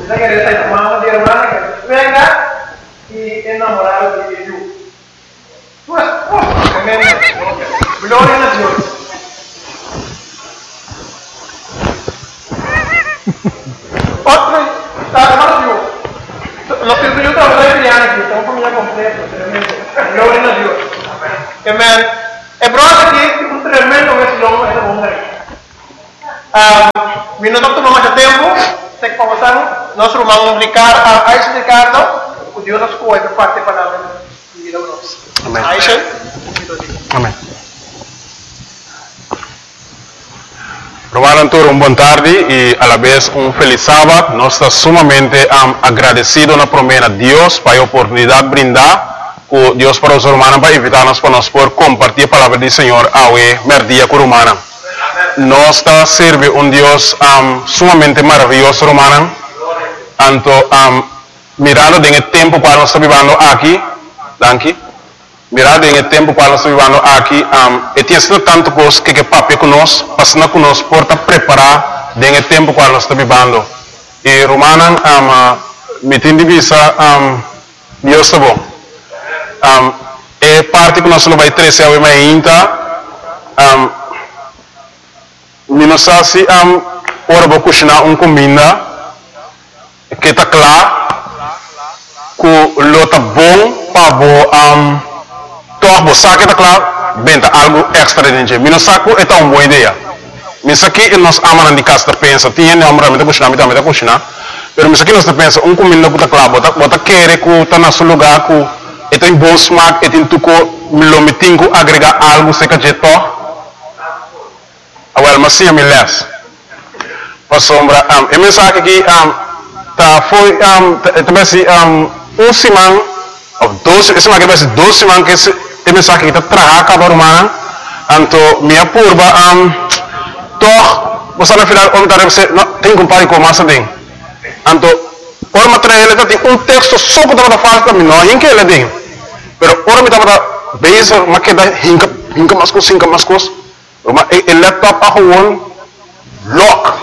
Esa que está mamá de hermana que venga y enamorado de Dios. Tu esposo, gloria a Dios. Otro, hermano Dios. Los que yo trabajo de aquí, tengo familia completa, tremendo. Gloria a Dios. Amén. El problema aquí es un tremendo vecino esa mujer. Mi no tomamos mucho tiempo, se conversamos, nós vamos explicar a esse Ricardo, o Deus nos cuida parte da palavra de vida nossa. Amém. Aisha? Amém. Romano Antônio, boa tarde e a la vez feliz sábado. Nós estamos sumamente agradecidos na promessa de Deus para a oportunidade de brindar com Deus para os romanos para invitar-nos para nós por compartilhar a palavra do Senhor ao merdia com romana. Nós está serve Deus sumamente maravilhoso, romana. Tanto mirando em tempo para nós estar vivendo aqui, danke. Mirando em tempo para nós estar vivendo aqui, e tem sido tanto coisa que papai conosco, passando conosco por preparar em tempo para nós estar vivendo. E romana, me tem de vista, Deus está bom. É parte que nós não vai trazer ao ainda. Não sei se ora vou cozinhar comida que está claro que lo está bom para todo você que está claro venda algo extra dentro. Não sei que é uma boa ideia. Não sei que nós amamos de casa pensa tinha não amamos de cozinhar, mas cozinhar. Mas não sei que nós pensa comida que está claro, bota querer que está no seu lugar que tem bom smaak, tem tudo lo metingo agregar algo se que je to. Well, mas sim, me les. Para sombra, a mensagem aqui tá foi também se semana ou 12, essa que vai ser 12 semanas que a mensagem aqui tá trabalhar cada romana. Então, minha curva toch, você na final como tá você tem que comparar com massa bem. Então, por material ele tem texto só que tá falta também, não, que ele tem. Pero ora me tá base, mas que dá hinka mais coisas. El laptop a gewoon lock.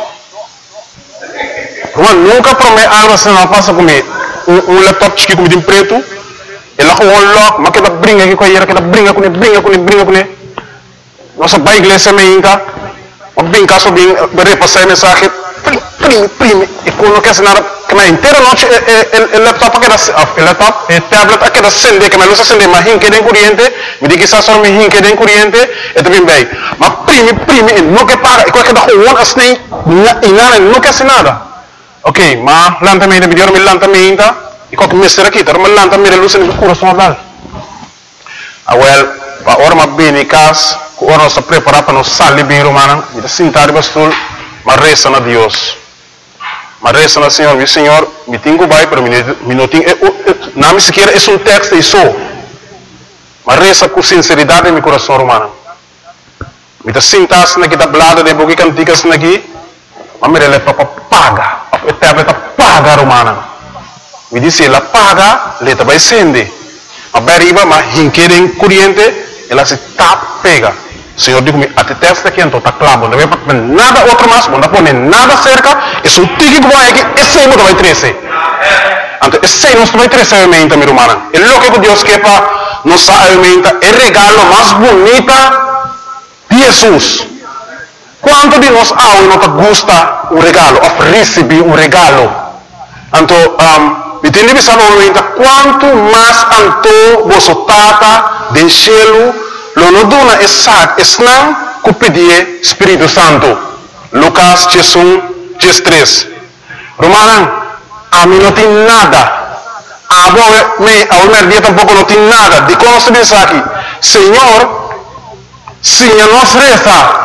Nunca promete algo assim não passa comigo. Laptop chique com preto. Ele a gewoon lock, mas que dá brinca aqui com ele, que dá brinca com ele. Nossa pai igreja me inca. Mas bem caso bem, repassar mensagem. Prime. E quando quer assinar, que na inteira noite el laptop que laptop, tablet que dá acender, que me luz acender, mas hinque de corrente, me diz que só me hinque de corrente, é também bem. Mas prime, não quer pagar, e qualquer da rua assim, e nada, não quer assinar nada. Ok, mas lantamento, me deu lantamento, e qualquer mestre aqui, tá, mas lantamento, luz no coração dela. Well, para hora mais bem em casa, hora nós preparar para nós sair bem romana, me dá sentar bastul, mas reza na Deus. Mas reza na Senhor, meu Senhor, me tenho vai para mim não tenho, não me sequer é um texto isso. Mas reza com sinceridade em meu coração romano. Me dá sentar na que dá blada de boca canticas na aqui, mas me releva para paga, para paga romana. Me disse ela paga, leta vai acender. Mas beriba, mas hinquerem corrente, ela se tap pega. Senhor digo-me, até testa aqui, então está claro, não vai pôr nada outro mais, não pôr nada cerca, e se o tique que vai aqui, esse não vai trazer. Então, esse não vai trazer a alimenta, minha irmã. É o que Deus quer para nos alimenta, é o regalo mais bonito de Jesus. Quanto de nós não gosta um regalo, receber um regalo? Então, me tem de pensar quanto mais anto você tata de cielo, lo no duna esat esnang ku pedir Espírito Santo. Lucas 3. Romanan, a mim não tem nada. A minha dia tampouco não tem nada. De como se diz aqui, Senhor, se nos reza,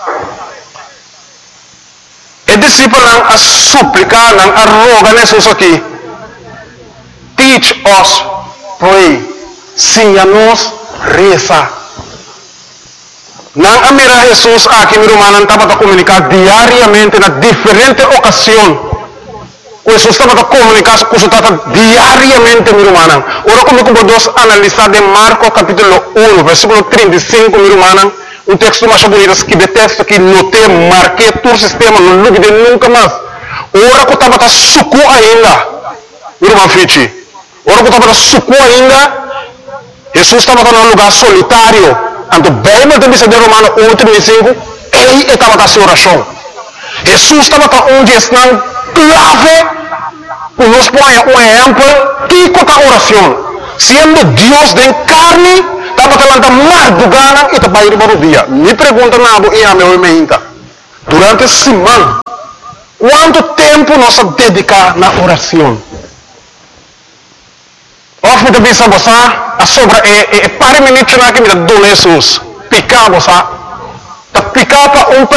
e discípulo a suplicar, a rogar Jesus aqui, teach us pray, se nos reza. Não amira Jesus aqui, meu irmão, estava a comunicar diariamente na diferente ocasião. Jesus estava a comunicar com o diariamente, meu irmão. Ora, como podemos analisar de Marcos capítulo 1, versículo 35, meu irmão, um texto mais bonito, que de texto que notei, marquei todo o sistema, não duvide nunca mais. ora que estava suco ainda, irmão Fichi, ora que estava suco ainda, Jesus estava num lugar solitário, tanto bem mas também se de Romano 1:35, ele estava na sua oração. Jesus estava onde está clave, que nos põe um exemplo, que a oração, sendo Deus de carne, estava falando madrugada e estava indo para o dia. Me pergunta nada e a meu irmão, durante a semana, quanto tempo nós dedicamos na oração? Of me bisa bosa, a sobra pare minutos na que me dá Jesus, picar bosa, ta picar para